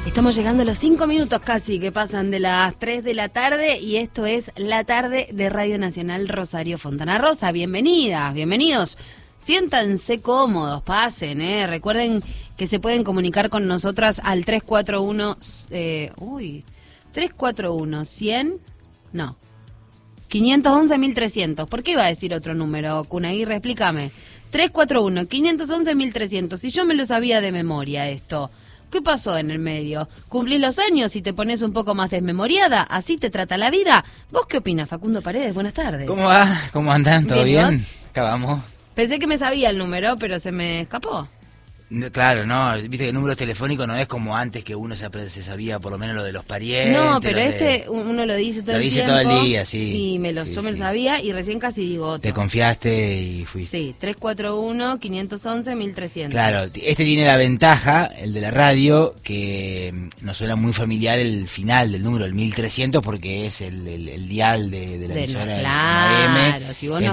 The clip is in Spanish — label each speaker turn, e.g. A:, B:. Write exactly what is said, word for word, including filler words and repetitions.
A: Estamos llegando a los cinco minutos casi que pasan de las tres de la tarde y esto es La Tarde de Radio Nacional Rosario Fontana Rosa. Bienvenidas, bienvenidos. Siéntanse cómodos, pasen, ¿eh? Recuerden que se pueden comunicar con nosotras al tres cuatro uno, eh, uy, tres cuatro uno, cien, no, quinientos once mil trescientos. ¿Por qué iba a decir otro número, Cunaguirre? Explícame. tres cuatro uno, quinientos once mil trescientos. Si yo me lo sabía de memoria esto. ¿Qué pasó en el medio? ¿Cumplís los años y te pones un poco más desmemoriada? ¿Así te trata la vida? ¿Vos qué opinas, Facundo Paredes? Buenas tardes.
B: ¿Cómo va? ¿Cómo andan? ¿Todo
A: bien?
B: bien? Acá vamos.
A: Pensé que me sabía el número, pero se me escapó.
B: No, claro, no, viste que el número telefónico no es como antes que uno se, se sabía por lo menos lo de los parientes.
A: No, pero
B: de...
A: este uno lo dice todo
B: lo
A: el
B: dice
A: tiempo.
B: todo el día, sí.
A: Y me lo,
B: sí,
A: yo me lo
B: sí.
A: sabía y recién casi digo otro.
B: Te confiaste y fuiste.
A: Sí, tres cuatro uno, quinientos once mil trescientos.
B: Claro, este tiene la ventaja, el de la radio, que nos suena muy familiar el final del número, el mil trescientos, porque es el, el, el dial de, de la
A: De
B: emisora
A: la,
B: de
A: claro,
B: la A M.
A: si vos no